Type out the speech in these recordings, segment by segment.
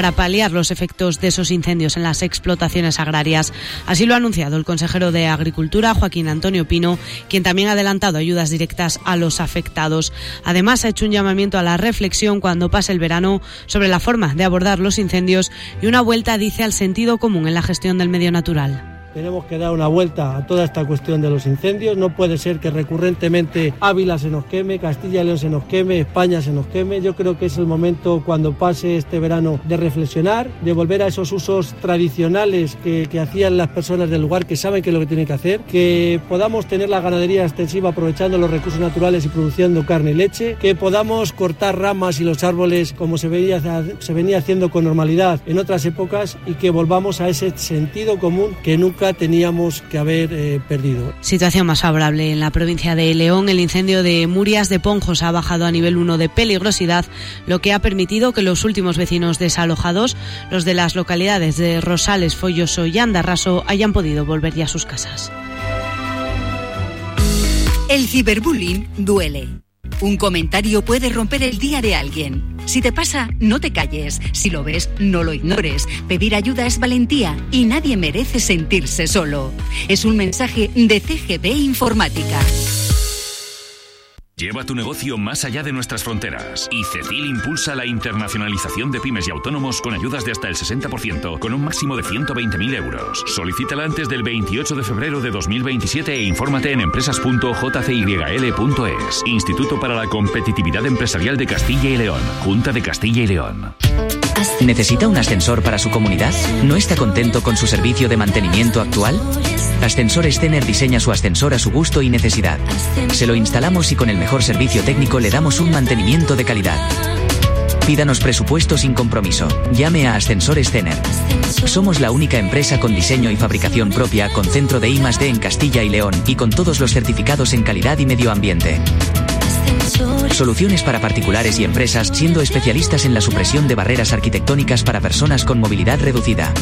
para paliar los efectos de esos incendios en las explotaciones agrarias. Así lo ha anunciado el consejero de Agricultura, Joaquín Antonio Pino, quien también ha adelantado ayudas directas a los afectados. Además, ha hecho un llamamiento a la reflexión cuando pase el verano sobre la forma de abordar los incendios y una vuelta, dice, al sentido común en la gestión del medio natural. Tenemos que dar una vuelta a toda esta cuestión de los incendios. No puede ser que recurrentemente Ávila se nos queme, Castilla y León se nos queme, España se nos queme. Yo creo que es el momento, cuando pase este verano, de reflexionar, de volver a esos usos tradicionales que hacían las personas del lugar, que saben qué es lo que tienen que hacer, que podamos tener la ganadería extensiva aprovechando los recursos naturales y produciendo carne y leche, que podamos cortar ramas y los árboles como se venía haciendo con normalidad en otras épocas, y que volvamos a ese sentido común que nunca teníamos que haber perdido. Situación más favorable en la provincia de León. El incendio de Murias de Ponjos ha bajado a nivel 1 de peligrosidad, lo que ha permitido que los últimos vecinos desalojados, los de las localidades de Rosales, Folloso y Andarraso, hayan podido volver ya a sus casas. El ciberbullying duele. Un comentario puede romper el día de alguien. Si te pasa, no te calles. Si lo ves, no lo ignores. Pedir ayuda es valentía y nadie merece sentirse solo. Es un mensaje de CGB Informática. Lleva tu negocio más allá de nuestras fronteras. Y CECIL impulsa la internacionalización de pymes y autónomos con ayudas de hasta el 60%, con un máximo de 120.000 euros. Solicítala antes del 28 de febrero de 2027 e infórmate en empresas.jcyl.es. Instituto para la Competitividad Empresarial de Castilla y León. Junta de Castilla y León. ¿Necesita un ascensor para su comunidad? ¿No está contento con su servicio de mantenimiento actual? Ascensores Stener diseña su ascensor a su gusto y necesidad. Se lo instalamos y con el mejor servicio técnico le damos un mantenimiento de calidad. Pídanos presupuesto sin compromiso. Llame a Ascensores Stener. Somos la única empresa con diseño y fabricación propia, con centro de I+D en Castilla y León y con todos los certificados en calidad y medio ambiente. Soluciones para particulares y empresas, siendo especialistas en la supresión de barreras arquitectónicas para personas con movilidad reducida.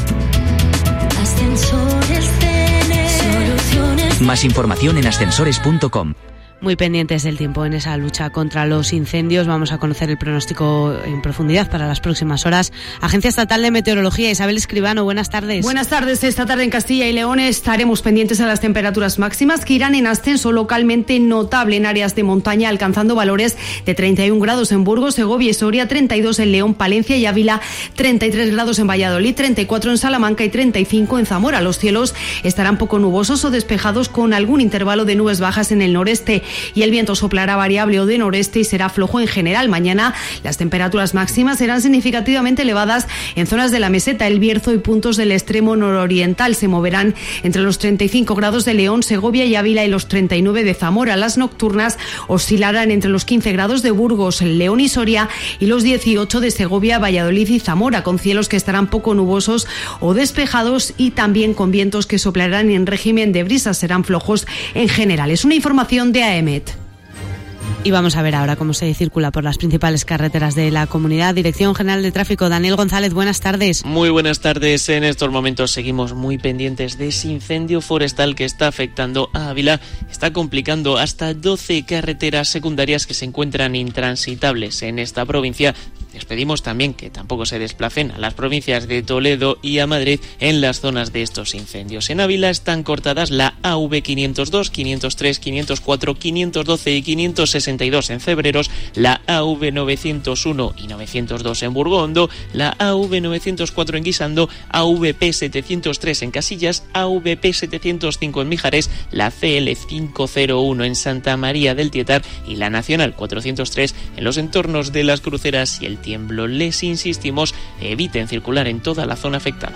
Más información en ascensores.com. Muy pendientes del tiempo en esa lucha contra los incendios. Vamos a conocer el pronóstico en profundidad para las próximas horas. Agencia Estatal de Meteorología, Isabel Escribano, buenas tardes. Buenas tardes. Esta tarde en Castilla y León estaremos pendientes a las temperaturas máximas, que irán en ascenso localmente notable en áreas de montaña, alcanzando valores de 31 grados en Burgos, Segovia y Soria, 32 en León, Palencia y Ávila, 33 grados en Valladolid, 34 en Salamanca y 35 en Zamora. Los cielos estarán poco nubosos o despejados, con algún intervalo de nubes bajas en el noreste, y el viento soplará variable o de noreste y será flojo en general. Mañana las temperaturas máximas serán significativamente elevadas en zonas de la meseta, el Bierzo y puntos del extremo nororiental. Se moverán entre los 35 grados de León, Segovia y Ávila y los 39 de Zamora. Las nocturnas oscilarán entre los 15 grados de Burgos, León y Soria y los 18 de Segovia, Valladolid y Zamora, con cielos que estarán poco nubosos o despejados y también con vientos que soplarán en régimen de brisas. Serán flojos en general. Es una información de AEMET. Y vamos a ver ahora cómo se circula por las principales carreteras de la comunidad. Dirección General de Tráfico, Daniel González, buenas tardes. Muy buenas tardes. En estos momentos seguimos muy pendientes de ese incendio forestal que está afectando a Ávila. Está complicando hasta 12 carreteras secundarias que se encuentran intransitables en esta provincia. Les pedimos también que tampoco se desplacen a las provincias de Toledo y a Madrid en las zonas de estos incendios. En Ávila están cortadas la AV 502, 503, 504, 512 y 562 en Cebreros, la AV 901 y 902 en Burgondo, la AV 904 en Guisando, AVP 703 en Casillas, AVP 705 en Mijares, la CL 501 en Santa María del Tietar y la Nacional 403 en los entornos de Las Cruceras y el Tiemblo. Les insistimos, eviten circular en toda la zona afectada.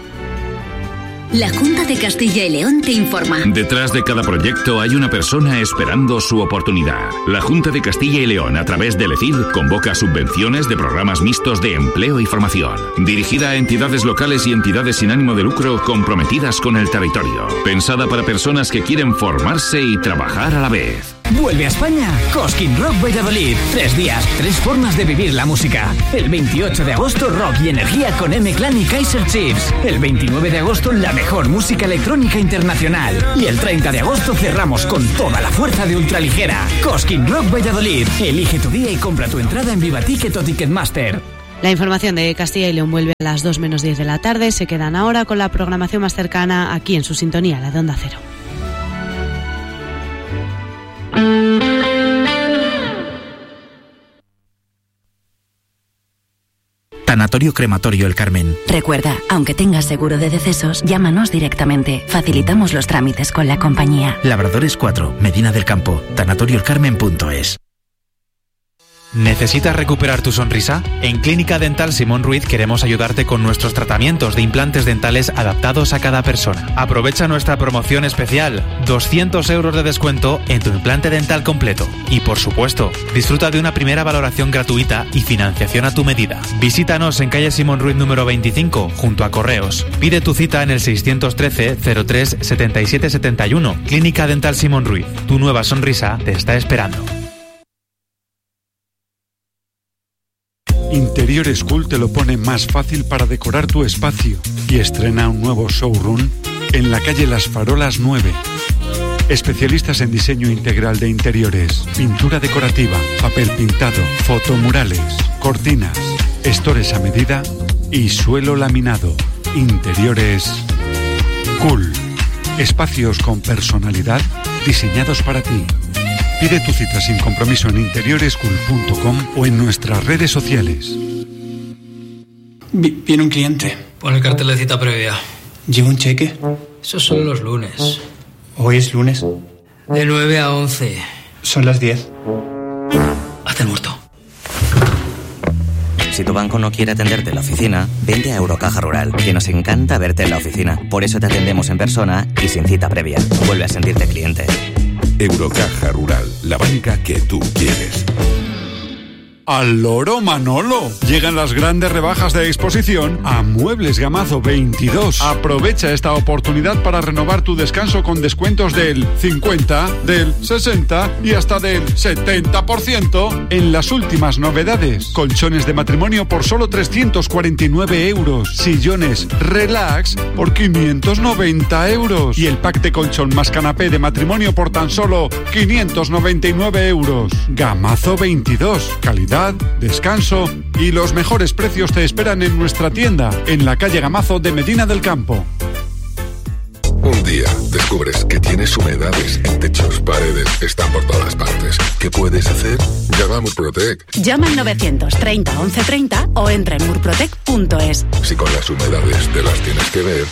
La Junta de Castilla y León te informa. Detrás de cada proyecto hay una persona esperando su oportunidad. La Junta de Castilla y León, a través del ECID, convoca subvenciones de programas mixtos de empleo y formación, dirigida a entidades locales y entidades sin ánimo de lucro comprometidas con el territorio. Pensada para personas que quieren formarse y trabajar a la vez. Vuelve a España Cosquín Rock Valladolid. 3 días, 3 formas de vivir la música. El 28 de agosto, rock y energía con M-Clan y Kaiser Chiefs. El 29 de agosto, la mejor música electrónica internacional. Y el 30 de agosto cerramos con toda la fuerza de ultraligera. Cosquín Rock Valladolid. Elige tu día y compra tu entrada en Vivaticket o Ticketmaster. La información de Castilla y León vuelve a las 2 menos 10 de la tarde. Se quedan ahora con la programación más cercana aquí en su sintonía, la de Onda Cero. Tanatorio Crematorio El Carmen. Recuerda, aunque tengas seguro de decesos, llámanos directamente. Facilitamos los trámites con la compañía. Labradores 4, Medina del Campo, tanatoriolcarmen.es. ¿Necesitas recuperar tu sonrisa? En Clínica Dental Simón Ruiz queremos ayudarte con nuestros tratamientos de implantes dentales adaptados a cada persona. Aprovecha nuestra promoción especial, 200 euros de descuento en tu implante dental completo. Y por supuesto, disfruta de una primera valoración gratuita y financiación a tu medida. Visítanos en calle Simón Ruiz número 25, junto a Correos. Pide tu cita en el 613 03 77 71. Clínica Dental Simón Ruiz. Tu nueva sonrisa te está esperando. Interiores Cool te lo pone más fácil para decorar tu espacio y estrena un nuevo showroom en la calle Las Farolas 9. Especialistas en diseño integral de interiores, pintura decorativa, papel pintado, fotomurales, cortinas, estores a medida y suelo laminado. Interiores Cool. Espacios con personalidad diseñados para ti. Pide tu cita sin compromiso en interiorescool.com o en nuestras redes sociales. Viene un cliente. Pon el cartel de cita previa. ¿Lleva un cheque? Esos son los lunes. ¿Hoy es lunes? De 9 a 11. Son las 10. Hazte el muerto. Si tu banco no quiere atenderte en la oficina, vente a Eurocaja Rural, que nos encanta verte en la oficina. Por eso te atendemos en persona y sin cita previa. Vuelve a sentirte cliente. Eurocaja Rural, la banca que tú quieres. ¡Al loro Manolo! Llegan las grandes rebajas de exposición a Muebles Gamazo 22. Aprovecha esta oportunidad para renovar tu descanso con descuentos del 50, del 60 y hasta del 70% en las últimas novedades. Colchones de matrimonio por solo 349 euros. Sillones Relax por 590 euros. Y el pack de colchón más canapé de matrimonio por tan solo 599 euros. Gamazo 22. Calidad, descanso y los mejores precios te esperan en nuestra tienda, en la calle Gamazo de Medina del Campo. Un día descubres que tienes humedades en techos, paredes, están por todas partes. ¿Qué puedes hacer? Llama a Murprotec. Llama al 930 1130 o entra en murprotec.es. Si con las humedades te las tienes que ver.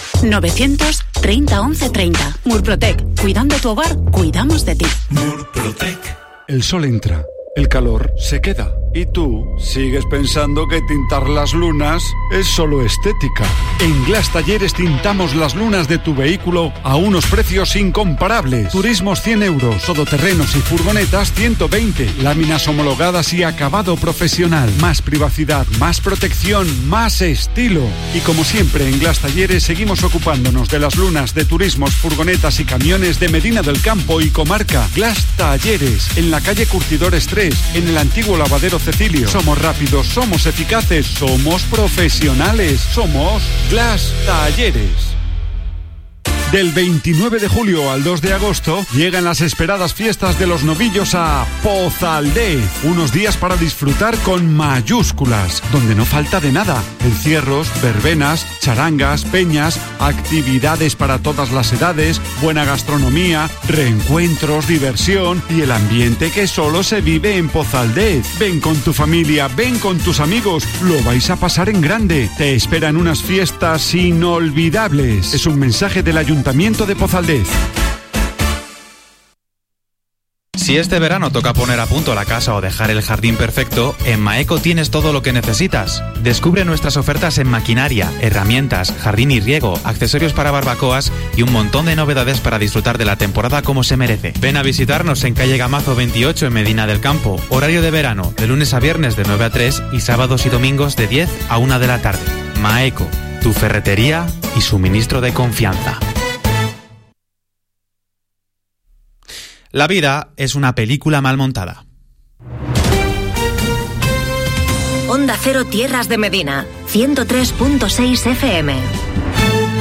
930 1130. Murprotec. Cuidando tu hogar, cuidamos de ti. Murprotec. El sol entra. El calor se queda. Y tú sigues pensando que tintar las lunas es solo estética. En Glass Talleres tintamos las lunas de tu vehículo a unos precios incomparables. Turismos 100 euros, todoterrenos y furgonetas 120. Láminas homologadas y acabado profesional. Más privacidad, más protección, más estilo. Y como siempre en Glass Talleres seguimos ocupándonos de las lunas de turismos, furgonetas y camiones de Medina del Campo y comarca. Glass Talleres, en la calle Curtidores 3, en el antiguo lavadero Cecilio. Somos rápidos, somos eficaces, somos profesionales, somos Glass Talleres. Del 29 de julio al 2 de agosto llegan las esperadas fiestas de los novillos a Pozaldez. Unos días para disfrutar con mayúsculas, donde no falta de nada. Encierros, verbenas, charangas, peñas, actividades para todas las edades, buena gastronomía, reencuentros, diversión y el ambiente que solo se vive en Pozaldez. Ven con tu familia, ven con tus amigos, lo vais a pasar en grande. Te esperan unas fiestas inolvidables. Es un mensaje del Ayuntamiento de Pozaldez. Si este verano toca poner a punto la casa o dejar el jardín perfecto, en Maeco tienes todo lo que necesitas. Descubre nuestras ofertas en maquinaria, herramientas, jardín y riego, accesorios para barbacoas y un montón de novedades para disfrutar de la temporada como se merece. Ven a visitarnos en calle Gamazo 28 en Medina del Campo. Horario de verano, de lunes a viernes de 9 a 3 y sábados y domingos de 10 a 1 de la tarde. Maeco, tu ferretería y suministro de confianza. La vida es una película mal montada. Onda Cero Tierras de Medina, 103.6 FM.